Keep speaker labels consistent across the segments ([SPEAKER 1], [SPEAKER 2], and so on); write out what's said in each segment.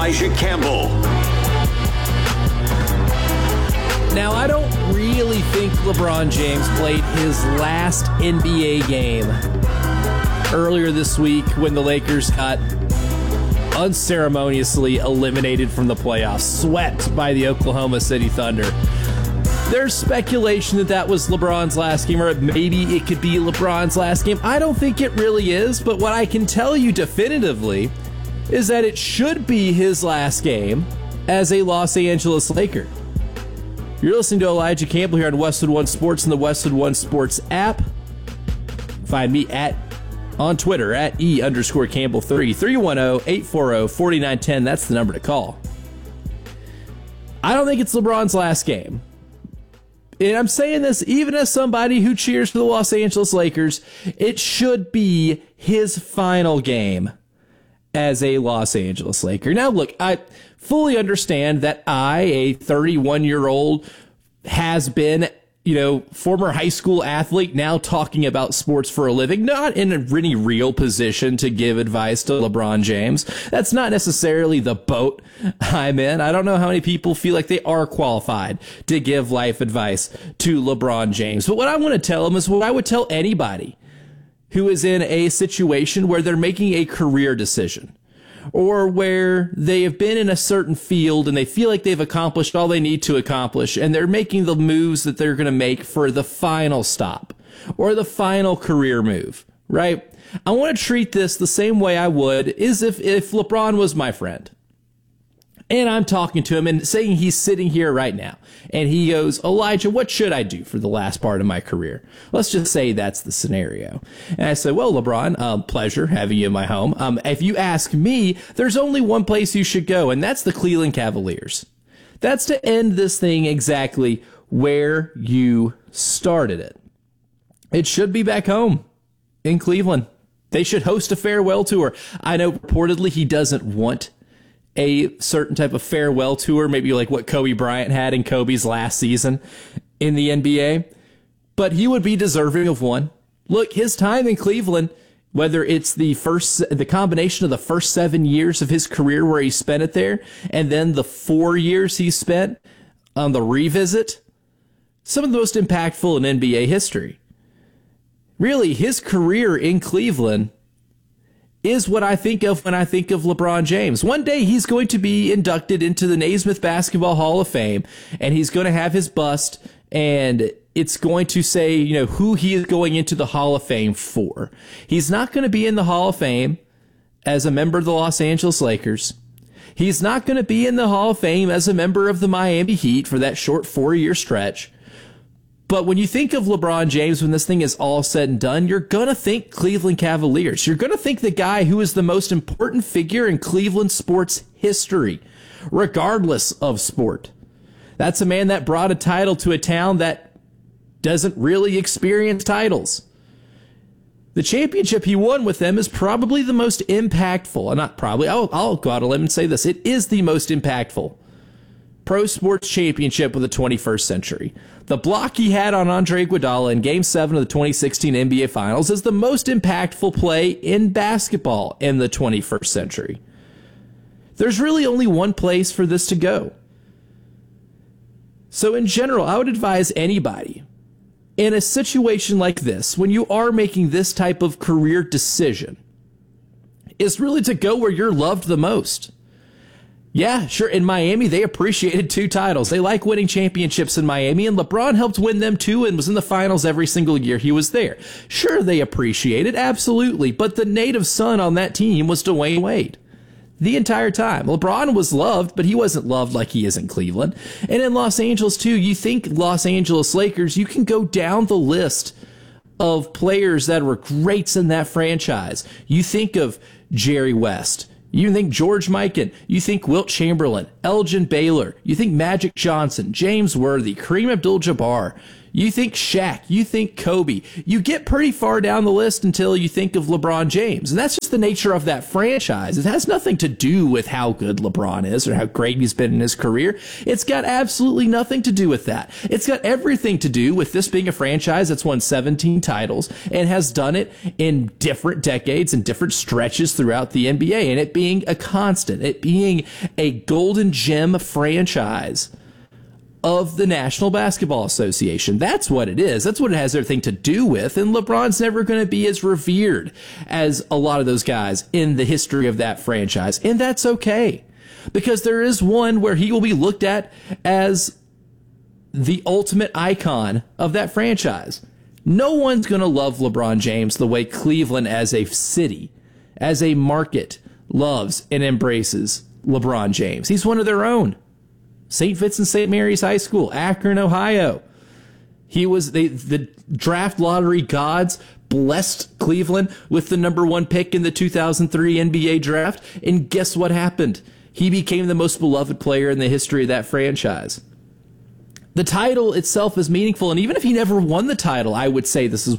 [SPEAKER 1] Elijah Campbell.
[SPEAKER 2] Now, I don't really think LeBron James played his last NBA game earlier this week when the Lakers got unceremoniously eliminated from the playoffs, swept by the Oklahoma City Thunder. There's speculation that that was LeBron's last game, or maybe it could be LeBron's last game. I don't think it really is, but what I can tell you definitively is that it should be his last game as a Los Angeles Laker. You're listening to Elijah Campbell here on Westwood One Sports and the Westwood One Sports app. Find me on Twitter at @E_Campbell3, 310-840-4910. That's the number to call. I don't think it's LeBron's last game. And I'm saying this even as somebody who cheers for the Los Angeles Lakers. It should be his final game as a Los Angeles Laker. Now, look, I fully understand that a 31-year-old, has been, former high school athlete, now talking about sports for a living, not in any real position to give advice to LeBron James. That's not necessarily the boat I'm in. I don't know how many people feel like they are qualified to give life advice to LeBron James. But what I want to tell him is what I would tell anybody who is in a situation where they're making a career decision, or where they have been in a certain field and they feel like they've accomplished all they need to accomplish, and they're making the moves that they're going to make for the final stop or the final career move, right? I want to treat this the same way I would as if LeBron was my friend. And I'm talking to him and saying he's sitting here right now. And he goes, Elijah, what should I do for the last part of my career? Let's just say that's the scenario. And I said, well, LeBron, pleasure having you in my home. If you ask me, there's only one place you should go, and that's the Cleveland Cavaliers. That's to end this thing exactly where you started it. It should be back home in Cleveland. They should host a farewell tour. I know reportedly he doesn't want a certain type of farewell tour, maybe like what Kobe Bryant had in Kobe's last season in the NBA, but he would be deserving of one. Look, his time in Cleveland, whether it's the combination of the first 7 years of his career where he spent it there, and then the 4 years he spent on the revisit, some of the most impactful in NBA history. Really, his career in Cleveland is what I think of when I think of LeBron James. One day he's going to be inducted into the Naismith Basketball Hall of Fame, and he's going to have his bust, and it's going to say, who he is going into the Hall of Fame for. He's not going to be in the Hall of Fame as a member of the Los Angeles Lakers. He's not going to be in the Hall of Fame as a member of the Miami Heat for that short 4-year stretch. But when you think of LeBron James, when this thing is all said and done, you're going to think Cleveland Cavaliers. You're going to think the guy who is the most important figure in Cleveland sports history, regardless of sport. That's a man that brought a title to a town that doesn't really experience titles. The championship he won with them is probably the most impactful, not probably, I'll go out on a limb and say this, it is the most impactful pro sports championship of the 21st century. The block he had on Andre Iguodala in Game 7 of the 2016 NBA Finals is the most impactful play in basketball in the 21st century. There's really only one place for this to go. So in general, I would advise anybody in a situation like this, when you are making this type of career decision, is really to go where you're loved the most. Yeah, sure. In Miami, they appreciated 2 titles. They like winning championships in Miami, and LeBron helped win them too and was in the finals every single year he was there. Sure, they appreciate it, absolutely. But the native son on that team was Dwayne Wade the entire time. LeBron was loved, but he wasn't loved like he is in Cleveland. And in Los Angeles too, you think Los Angeles Lakers, you can go down the list of players that were greats in that franchise. You think of Jerry West. You think George Mikan, you think Wilt Chamberlain, Elgin Baylor, you think Magic Johnson, James Worthy, Kareem Abdul-Jabbar, You think Shaq, you think Kobe. You get pretty far down the list until you think of LeBron James. And that's just the nature of that franchise. It has nothing to do with how good LeBron is or how great he's been in his career. It's got absolutely nothing to do with that. It's got everything to do with this being a franchise that's won 17 titles and has done it in different decades and different stretches throughout the NBA, and it being a constant, it being a golden gem franchise of the National Basketball Association. That's what it is. That's what it has everything to do with. And LeBron's never going to be as revered as a lot of those guys in the history of that franchise. And that's okay, because there is one where he will be looked at as the ultimate icon of that franchise. No one's going to love LeBron James the way Cleveland as a city, as a market, loves and embraces LeBron James. He's one of their own. St. Vincent St. Mary's High School, Akron, Ohio. He was the draft lottery gods blessed Cleveland with the #1 pick in the 2003 NBA draft. And guess what happened? He became the most beloved player in the history of that franchise. The title itself is meaningful. And even if he never won the title, I would say this is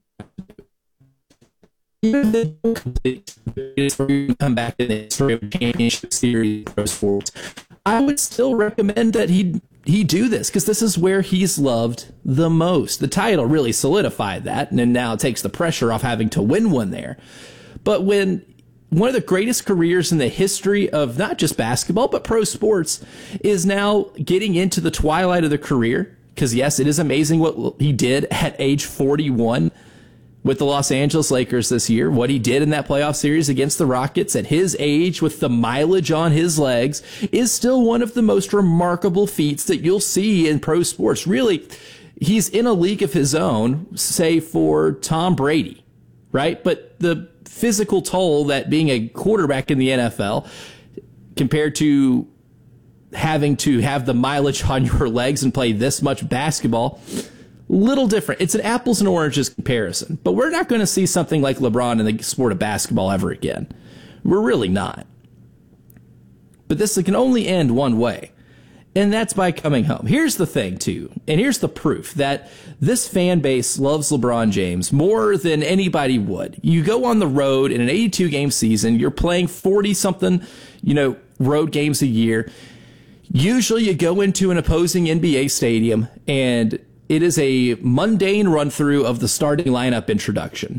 [SPEAKER 2] come back in the history of championship series pro sports. I would still recommend that he do this, because this is where he's loved the most. The title really solidified that, and then now it takes the pressure off having to win one there. But when one of the greatest careers in the history of not just basketball, but pro sports is now getting into the twilight of the career, because yes, it is amazing what he did at age 41 with the Los Angeles Lakers this year, what he did in that playoff series against the Rockets at his age with the mileage on his legs is still one of the most remarkable feats that you'll see in pro sports. Really, he's in a league of his own, say for Tom Brady, right? But the physical toll that being a quarterback in the NFL compared to having to have the mileage on your legs and play this much basketball, little different. It's an apples and oranges comparison, but we're not going to see something like LeBron in the sport of basketball ever again. We're really not. But this can only end one way, and that's by coming home. Here's the thing, too, and here's the proof that this fan base loves LeBron James more than anybody would. You go on the road in an 82-game season, you're playing 40-something, road games a year. Usually you go into an opposing NBA stadium, and it is a mundane run-through of the starting lineup introduction.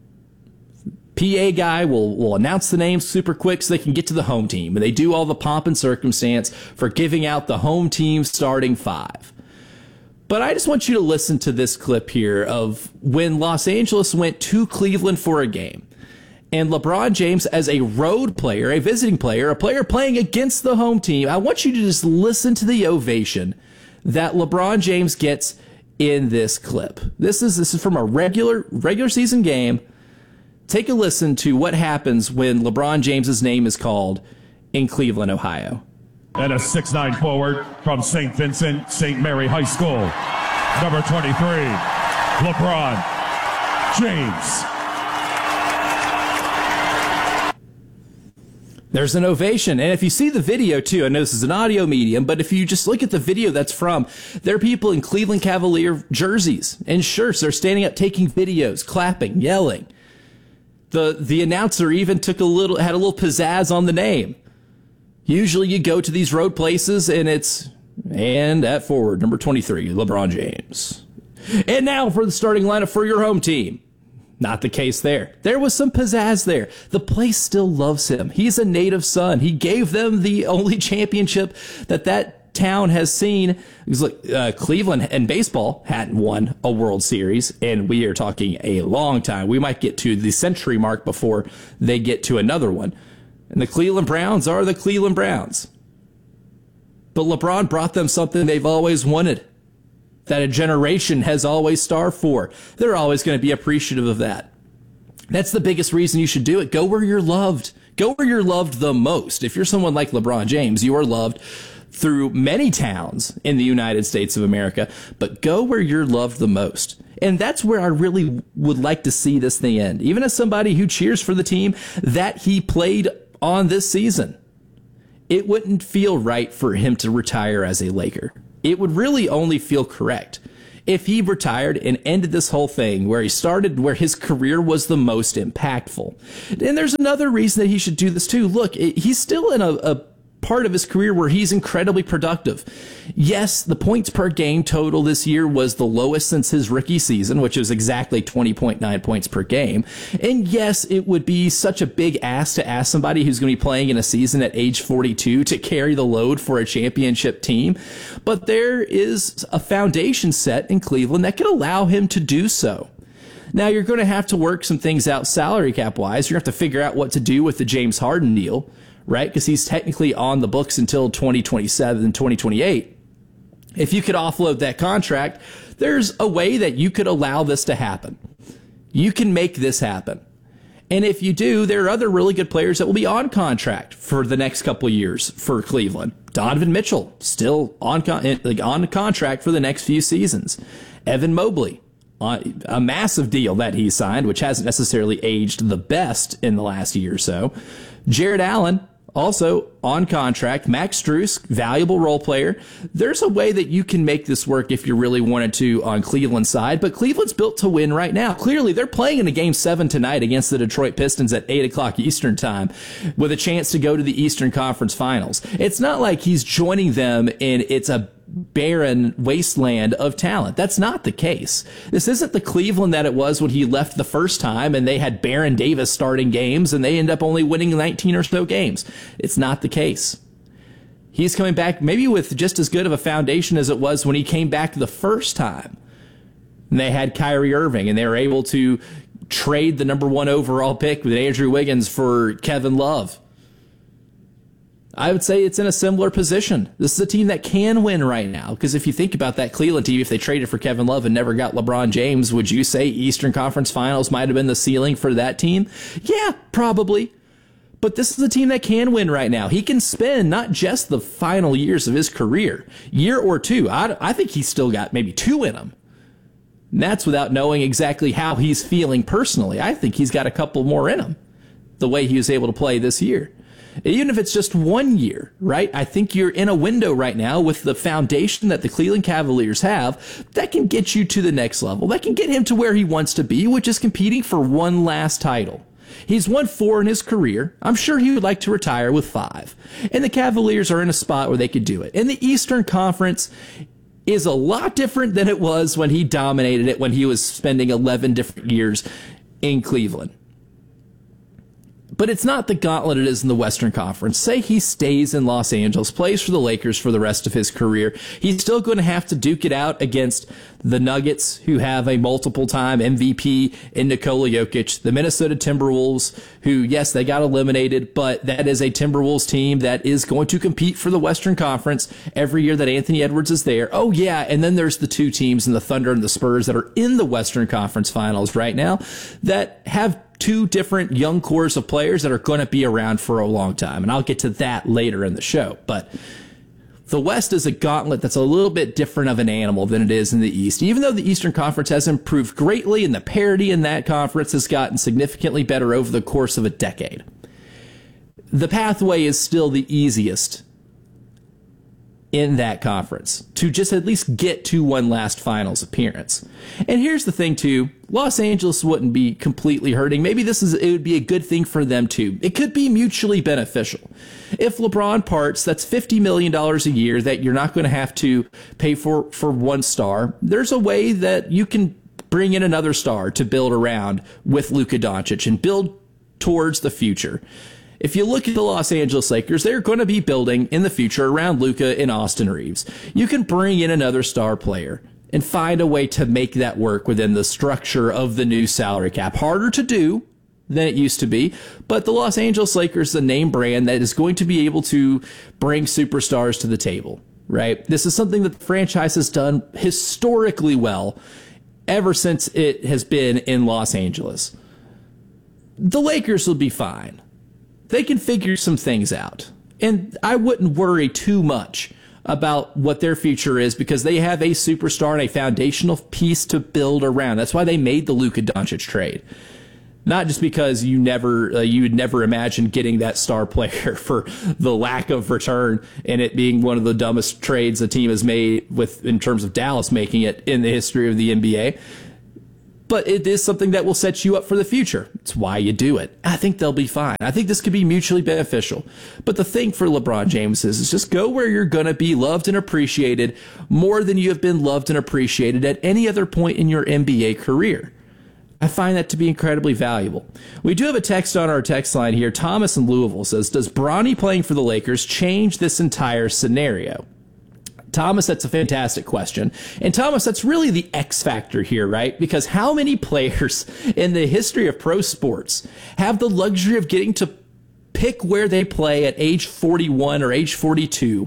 [SPEAKER 2] PA guy will announce the names super quick so they can get to the home team. And they do all the pomp and circumstance for giving out the home team starting five. But I just want you to listen to this clip here of when Los Angeles went to Cleveland for a game. And LeBron James, as a road player, a visiting player, a player playing against the home team, I want you to just listen to the ovation that LeBron James gets in this clip. This is from a regular season game. Take a listen to what happens when LeBron James's name is called in Cleveland, Ohio.
[SPEAKER 1] And a 6'9" forward from St. Vincent St. Mary High School, number 23, LeBron James.
[SPEAKER 2] There's an ovation. And if you see the video, too, I know this is an audio medium, but if you just look at the video that's from, there are people in Cleveland Cavalier jerseys and shirts. They're standing up, taking videos, clapping, yelling. The announcer even had a little pizzazz on the name. Usually you go to these road places and and at forward, number 23, LeBron James. And now for the starting lineup for your home team. Not the case there. There was some pizzazz there. The place still loves him. He's a native son. He gave them the only championship that town has seen. Because Cleveland and baseball hadn't won a World Series, and we are talking a long time. We might get to the century mark before they get to another one. And the Cleveland Browns are the Cleveland Browns. But LeBron brought them something they've always wanted, that a generation has always starved for. They're always going to be appreciative of that. That's the biggest reason you should do it. Go where you're loved. Go where you're loved the most. If you're someone like LeBron James, you are loved through many towns in the United States of America, but go where you're loved the most. And that's where I really would like to see this thing end. Even as somebody who cheers for the team that he played on this season, it wouldn't feel right for him to retire as a Laker. It would really only feel correct if he retired and ended this whole thing where he started, where his career was the most impactful. And there's another reason that he should do this too. Look, he's still in a part of his career where he's incredibly productive. Yes, the points per game total this year was the lowest since his rookie season, which was exactly 20.9 points per game. And yes, it would be such a big ask to ask somebody who's going to be playing in a season at age 42 to carry the load for a championship team. But there is a foundation set in Cleveland that could allow him to do so. Now, you're going to have to work some things out salary cap wise. You're going to have to figure out what to do with the James Harden deal, right? Because he's technically on the books until 2027 and 2028. If you could offload that contract, there's a way that you could allow this to happen. You can make this happen. And if you do, there are other really good players that will be on contract for the next couple of years for Cleveland. Donovan Mitchell, still on contract for the next few seasons. Evan Mobley, a massive deal that he signed, which hasn't necessarily aged the best in the last year or so. Jared Allen, also on contract. Max Strus, valuable role player. There's a way that you can make this work if you really wanted to on Cleveland's side, but Cleveland's built to win right now. Clearly, they're playing in a Game 7 tonight against the Detroit Pistons at 8 o'clock Eastern time with a chance to go to the Eastern Conference Finals. It's not like he's joining them and it's a barren wasteland of talent. That's not the case. This isn't the Cleveland that it was when he left the first time and they had Baron Davis starting games and they end up only winning 19 or so games. It's not the case. He's coming back maybe with just as good of a foundation as it was when he came back the first time. And they had Kyrie Irving and they were able to trade the number 1 overall pick with Andrew Wiggins for Kevin Love. I would say it's in a similar position. This is a team that can win right now. Because if you think about that Cleveland team, if they traded for Kevin Love and never got LeBron James, would you say Eastern Conference Finals might have been the ceiling for that team? Yeah, probably. But this is a team that can win right now. He can spend not just the final years of his career, year or two. I think he's still got maybe 2 in him. And that's without knowing exactly how he's feeling personally. I think he's got a couple more in him, the way he was able to play this year. Even if it's just 1 year, right? I think you're in a window right now with the foundation that the Cleveland Cavaliers have that can get you to the next level. That can get him to where he wants to be, which is competing for one last title. He's won 4 in his career. I'm sure he would like to retire with 5. And the Cavaliers are in a spot where they could do it. And the Eastern Conference is a lot different than it was when he dominated it, when he was spending 11 different years in Cleveland. But it's not the gauntlet it is in the Western Conference. Say he stays in Los Angeles, plays for the Lakers for the rest of his career. He's still going to have to duke it out against the Nuggets, who have a multiple-time MVP in Nikola Jokic, the Minnesota Timberwolves, who, yes, they got eliminated, but that is a Timberwolves team that is going to compete for the Western Conference every year that Anthony Edwards is there. Oh, yeah, and then there's the 2 teams in the Thunder and the Spurs that are in the Western Conference Finals right now that have 2 different young cores of players that are going to be around for a long time. And I'll get to that later in the show. But the West is a gauntlet that's a little bit different of an animal than it is in the East. Even though the Eastern Conference has improved greatly and the parity in that conference has gotten significantly better over the course of a decade, the pathway is still the easiest in that conference to just at least get to one last finals appearance. And here's the thing too, Los Angeles wouldn't be completely hurting. Maybe it would be a good thing for them too. It could be mutually beneficial. If LeBron parts, that's $50 million a year that you're not going to have to pay for one star. There's a way that you can bring in another star to build around with Luka Doncic and build towards the future. If you look at the Los Angeles Lakers, they're going to be building in the future around Luka and Austin Reeves. You can bring in another star player and find a way to make that work within the structure of the new salary cap. Harder to do than it used to be, but the Los Angeles Lakers is a name brand that is going to be able to bring superstars to the table, right? This is something that the franchise has done historically well ever since it has been in Los Angeles. The Lakers will be fine. They can figure some things out. And I wouldn't worry too much about what their future is because they have a superstar and a foundational piece to build around. That's why they made the Luka Doncic trade. Not just because you would never imagine getting that star player for the lack of return and it being one of the dumbest trades a team has made in terms of Dallas making it in the history of the NBA. But it is something that will set you up for the future. It's why you do it. I think they'll be fine. I think this could be mutually beneficial. But the thing for LeBron James is just go where you're going to be loved and appreciated more than you have been loved and appreciated at any other point in your NBA career. I find that to be incredibly valuable. We do have a text on our text line here. Thomas in Louisville says, does Bronny playing for the Lakers change this entire scenario? Thomas, that's a fantastic question. And Thomas, that's really the X factor here, right? Because how many players in the history of pro sports have the luxury of getting to pick where they play at age 41 or age 42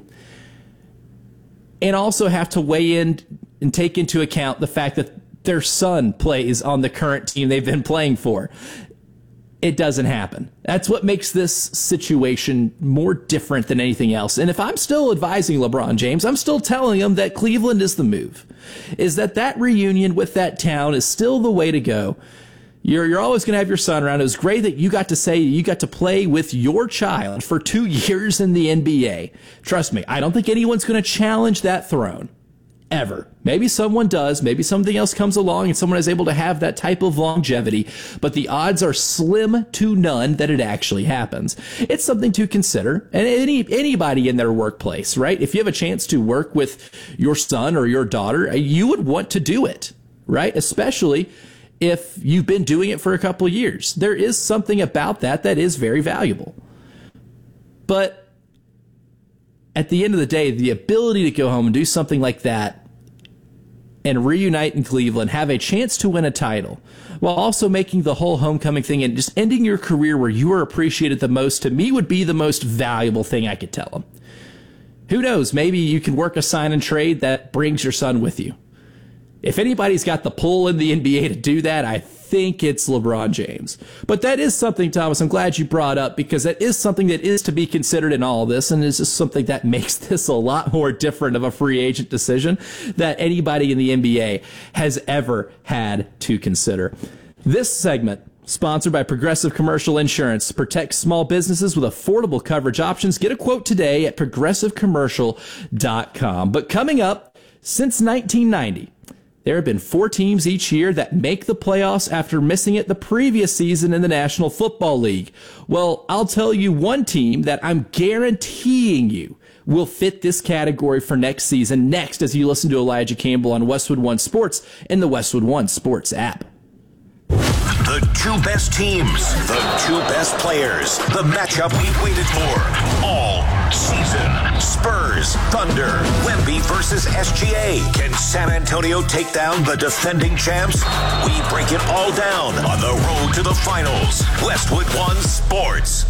[SPEAKER 2] and also have to weigh in and take into account the fact that their son plays on the current team they've been playing for? It doesn't happen. That's what makes this situation more different than anything else. And if I'm still advising LeBron James, I'm still telling him that Cleveland is the move. Is that reunion with that town is still the way to go. You're always going to have your son around. It was great that you got to play with your child for 2 years in the NBA. Trust me, I don't think anyone's going to challenge that throne. Ever. Maybe someone does. Maybe something else comes along and someone is able to have that type of longevity, but the odds are slim to none that it actually happens. It's something to consider. And anybody in their workplace, right? If you have a chance to work with your son or your daughter, you would want to do it, right? Especially if you've been doing it for a couple of years. There is something about that is very valuable. But at the end of the day, the ability to go home and do something like that and reunite in Cleveland, have a chance to win a title, while also making the whole homecoming thing and just ending your career where you are appreciated the most, to me would be the most valuable thing I could tell him. Who knows? Maybe you can work a sign and trade that brings your son with you. If anybody's got the pull in the NBA to do that, I think it's LeBron James. But that is something, Thomas, I'm glad you brought up, because that is something that is to be considered in all of this, and it's just something that makes this a lot more different of a free agent decision that anybody in the NBA has ever had to consider. This segment, sponsored by Progressive Commercial Insurance, protects small businesses with affordable coverage options. Get a quote today at progressivecommercial.com. But coming up, since 1990, there have been 4 teams each year that make the playoffs after missing it the previous season in the National Football League. Well, I'll tell you one team that I'm guaranteeing you will fit this category for next season, next as you listen to Elijah Campbell on Westwood One Sports and the Westwood One Sports app.
[SPEAKER 3] The 2 best teams, the 2 best players, the matchup we've waited for all season. Spurs, Thunder, Wemby versus SGA. Can San Antonio take down the defending champs? We break it all down on the road to the finals. Westwood One Sports.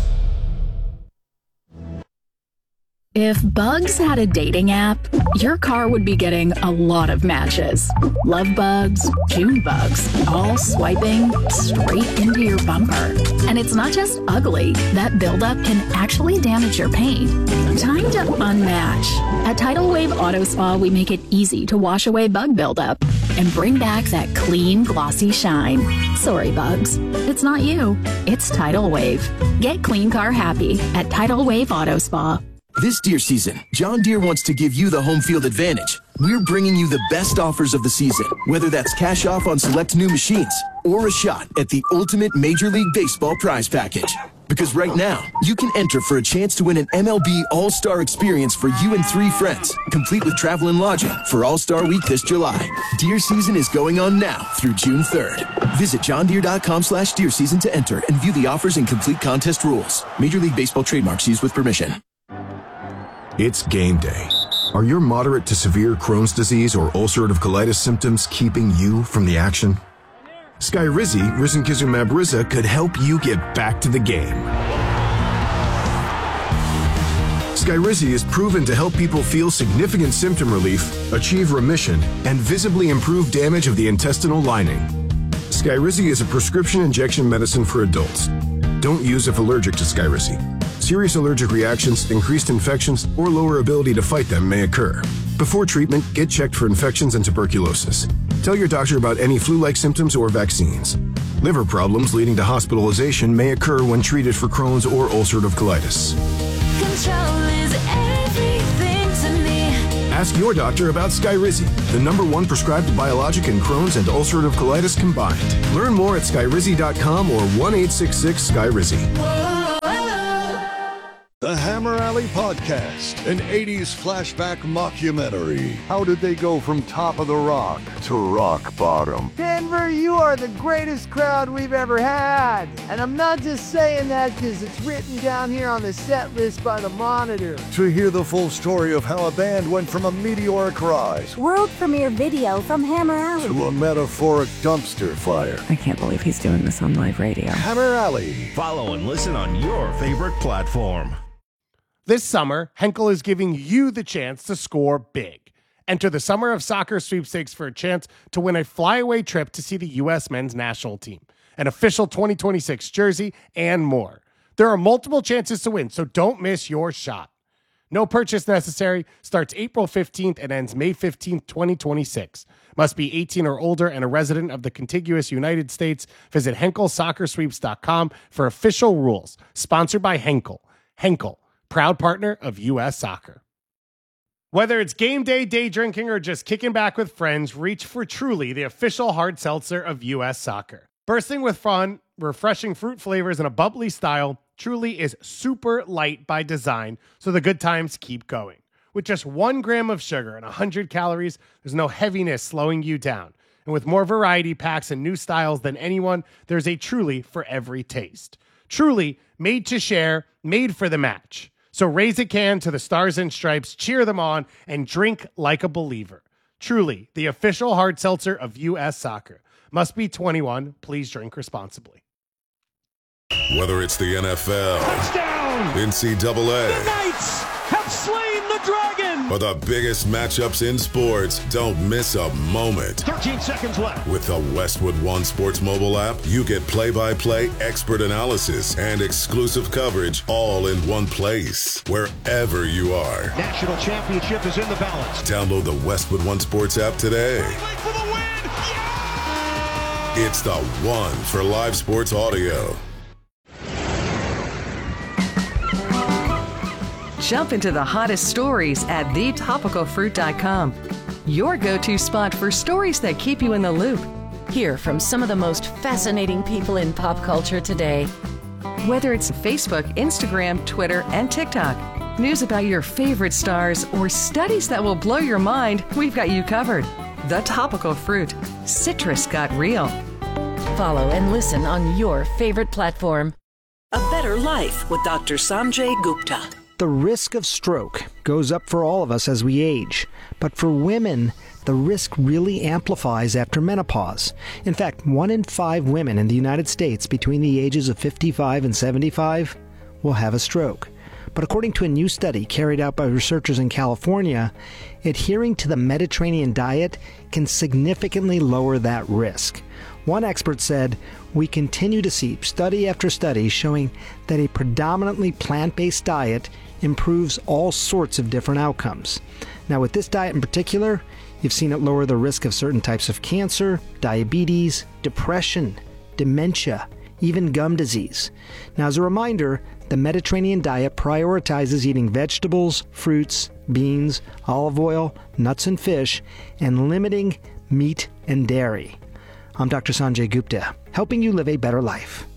[SPEAKER 4] If Bugs had a dating app, your car would be getting a lot of matches. Love bugs, June bugs, all swiping straight into your bumper. And it's not just ugly. That buildup can actually damage your paint. Time to unmatch. At Tidal Wave Auto Spa, we make it easy to wash away bug buildup and bring back that clean, glossy shine. Sorry, bugs. It's not you. It's Tidal Wave. Get clean car happy at Tidal Wave Auto Spa.
[SPEAKER 5] This deer season, John Deere wants to give you the home field advantage. We're bringing you the best offers of the season, whether that's cash off on select new machines or a shot at the ultimate Major League Baseball prize package. Because right now, you can enter for a chance to win an MLB All-Star experience for you and 3 friends, complete with travel and lodging for All-Star Week this July. Deer season is going on now through June 3rd. Visit johndeere.com/deer season to enter and view the offers and complete contest rules. Major League Baseball trademarks used with permission.
[SPEAKER 6] It's game day. Are your moderate to severe Crohn's disease or ulcerative colitis symptoms keeping you from the action? Skyrizi, risankizumab Riza, could help you get back to the game. Skyrizi is proven to help people feel significant symptom relief, achieve remission, and visibly improve damage of the intestinal lining. Skyrizi is a prescription injection medicine for adults. Don't use if allergic to Skyrizi. Serious allergic reactions, increased infections, or lower ability to fight them may occur. Before treatment, get checked for infections and tuberculosis. Tell your doctor about any flu-like symptoms or vaccines. Liver problems leading to hospitalization may occur when treated for Crohn's or ulcerative colitis.
[SPEAKER 7] Control is everything to me.
[SPEAKER 6] Ask your doctor about Skyrizi, the #1 prescribed biologic in Crohn's and ulcerative colitis combined. Learn more at skyrizi.com or 1-866-SKYRIZI.
[SPEAKER 8] The Hammer Alley Podcast, an 80s flashback mockumentary. How did they go from top of the rock to rock bottom?
[SPEAKER 9] Denver, you are the greatest crowd we've ever had. And I'm not just saying that because it's written down here on the set list by the Monitor.
[SPEAKER 8] To hear the full story of how a band went from a meteoric rise
[SPEAKER 10] world premiere video from Hammer Alley
[SPEAKER 8] to a metaphoric dumpster fire.
[SPEAKER 11] I can't believe he's doing this on live radio.
[SPEAKER 8] Hammer Alley.
[SPEAKER 3] Follow and listen on your favorite platform.
[SPEAKER 12] This summer, Henkel is giving you the chance to score big. Enter the Summer of Soccer sweepstakes for a chance to win a flyaway trip to see the U.S. men's national team, an official 2026 jersey, and more. There are multiple chances to win, so don't miss your shot. No purchase necessary, starts April 15th and ends May 15th, 2026. Must be 18 or older and a resident of the contiguous United States. Visit HenkelSoccerSweeps.com for official rules. Sponsored by Henkel. Henkel, proud partner of U.S. Soccer. Whether it's game day, day drinking, or just kicking back with friends, reach for Truly, the official hard seltzer of U.S. Soccer. Bursting with fun, refreshing fruit flavors, and a bubbly style, Truly is super light by design, so the good times keep going. With just 1 gram of sugar and 100 calories, there's no heaviness slowing you down. And with more variety packs and new styles than anyone, there's a Truly for every taste. Truly, made to share, made for the match. So raise a can to the Stars and Stripes, cheer them on, and drink like a believer. Truly, the official hard seltzer of U.S. Soccer. Must be 21. Please drink responsibly.
[SPEAKER 13] Whether it's the NFL,
[SPEAKER 1] touchdown,
[SPEAKER 13] NCAA,
[SPEAKER 1] the Knights have slain the dragon,
[SPEAKER 13] or the biggest matchups in sports, don't miss a moment.
[SPEAKER 1] 13 seconds left.
[SPEAKER 13] With the Westwood One Sports mobile app, you get play-by-play, expert analysis, and exclusive coverage all in one place, wherever you are.
[SPEAKER 1] National championship is in the balance.
[SPEAKER 13] Download the Westwood One Sports app today.
[SPEAKER 1] For the win. Yeah!
[SPEAKER 13] It's the one for live sports audio.
[SPEAKER 11] Jump into the hottest stories at thetopicalfruit.com. Your go-to spot for stories that keep you in the loop.
[SPEAKER 14] Hear from some of the most fascinating people in pop culture today.
[SPEAKER 11] Whether it's Facebook, Instagram, Twitter, and TikTok, news about your favorite stars, or studies that will blow your mind, we've got you covered. The Topical Fruit. Citrus got real.
[SPEAKER 14] Follow and listen on your favorite platform.
[SPEAKER 15] A Better Life with Dr. Sanjay Gupta.
[SPEAKER 16] The risk of stroke goes up for all of us as we age, but for women, the risk really amplifies after menopause. In fact, 1 in 5 women in the United States between the ages of 55 and 75 will have a stroke. But according to a new study carried out by researchers in California, adhering to the Mediterranean diet can significantly lower that risk. One expert said, "We continue to see study after study showing that a predominantly plant-based diet improves all sorts of different outcomes." Now, with this diet in particular, you've seen it lower the risk of certain types of cancer, diabetes, depression, dementia, even gum disease. Now, as a reminder, the Mediterranean diet prioritizes eating vegetables, fruits, beans, olive oil, nuts and fish, and limiting meat and dairy. I'm Dr. Sanjay Gupta, helping you live a better life.